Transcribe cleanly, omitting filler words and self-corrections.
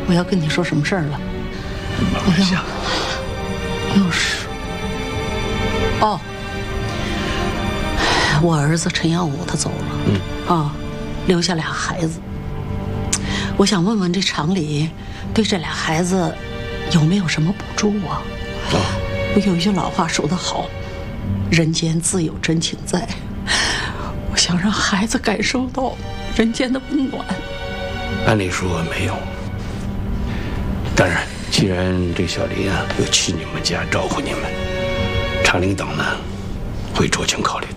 我要跟你说什么事儿了？ 慢慢想。 又是哦，我儿子陈耀武他走了，留下俩孩子。我想问问这厂里对这俩孩子有没有什么补助啊？我有一句老话说得好，人间自有真情在。我想让孩子感受到人间的温暖。 按理说没有，当然，既然这小林啊又去你们家招呼你们，厂领导呢会酌情考虑的。